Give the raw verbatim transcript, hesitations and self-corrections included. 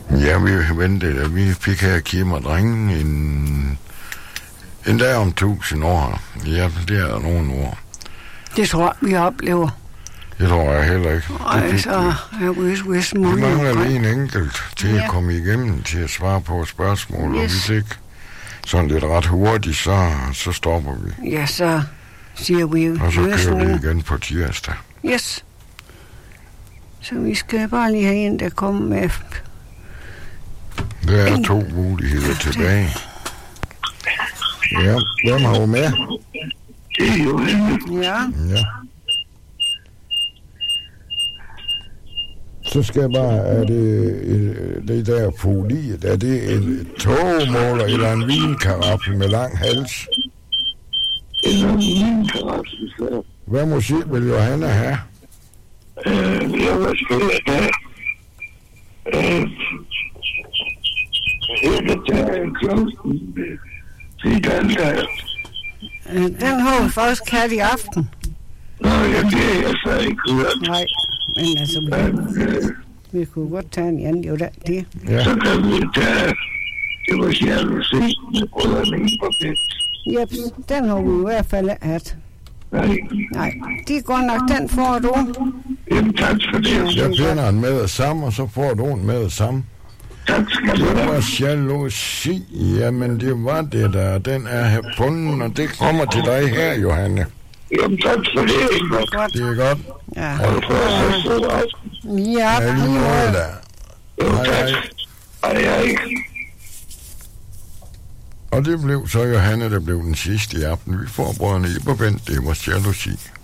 Ja, vi ventede, at vi fik her Kim og drengen en, en dag om tusind år. Ja, det er nogle år. Det tror jeg, vi oplever. Det tror jeg heller ikke. Ej, så jeg wish, wish vi mangler lige en enkelt til ja. at komme igennem, til at svare på spørgsmål. Yes. Og hvis ikke sådan lidt ret hurtigt, så, så stopper vi. Ja, så siger vi jo. Og så kører vi igen på tirsdag. Yes. Så vi skal bare lige have en, der kommer med. Der er to muligheder tilbage. Ja, hvem har du med? Det er jo Ja. Ja. Så skal jeg bare, er det det der foliet, er det en tågemåler eller en vinkaraffel med lang hals? En vinkaraffel, så. Hvad musik vil Johanna have? Øh, jeg vil skal have. Øh, jeg kan tage en klokken til den der. Den har vi faktisk kaldt i aften. Nå, ja, det er jeg så ikke hørt. Nej, men altså, vi, øh, vi kunne godt tage en anden, jo da, det. Ja. Så kan vi tage, det var jalousi med brødrene i på fedt. Jep, den har vi i hvert fald at. Nej. Nej, det er godt nok, den får du. Jamen, tak for det. Jeg finder en med det samme, og så får du en med det samme. Tak skal du Det have. var jalousi. Jamen, det var det der. Den er fundet, og det kommer til dig her, Johanne. Jamen, tak for det. Godt. Det er godt. Ja. Og du får så stor aften. Ja, Ja, lige måde der. Jo, Hej, tak. hej. Hej, hej. Og det blev så Johanne, der blev den sidste i aften. Vi får brødrene i på vent. Det var jalousi.